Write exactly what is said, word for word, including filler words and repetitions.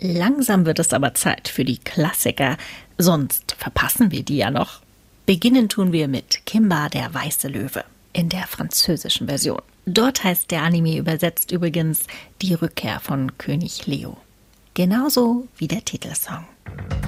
Langsam wird es aber Zeit für die Klassiker, sonst verpassen wir die ja noch. Beginnen tun wir mit Kimba, der weiße Löwe, in der französischen Version. Dort heißt der Anime übersetzt übrigens Die Rückkehr von König Leo. Genauso wie der Titelsong.